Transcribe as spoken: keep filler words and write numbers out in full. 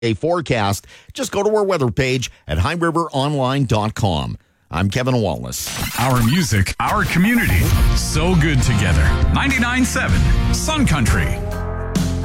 A forecast, just go to our weather page at high river online dot com. I'm Kevin Wallace. Our music, our community, so good together. ninety-nine point seven Sun Country.